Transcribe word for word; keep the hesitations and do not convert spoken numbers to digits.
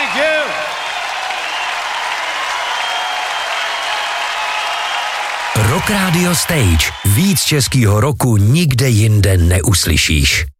Thank you. Rock Radio Stage. Víc českýho roku nikde jinde neuslyšíš.